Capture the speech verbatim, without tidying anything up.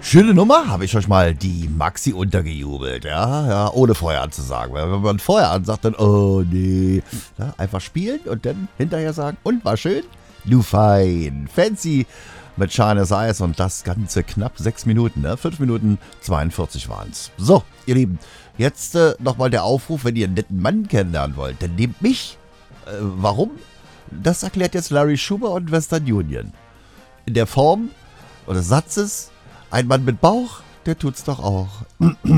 Schöne Nummer, habe ich euch mal die Maxi untergejubelt, ja, ja, ohne vorher anzusagen. Weil wenn man vorher ansagt, dann, oh nee, ja, einfach spielen und dann hinterher sagen, und war schön? Du fein, fancy mit Shines Eyes und das Ganze knapp sechs Minuten, ne? fünf Minuten zweiundvierzig waren es. So, ihr Lieben, jetzt äh, nochmal der Aufruf, wenn ihr einen netten Mann kennenlernen wollt, dann nehmt mich. Äh, warum? Das erklärt jetzt Larry Schumer und Western Union. In der Form oder Satzes, ein Mann mit Bauch, der tut's doch auch.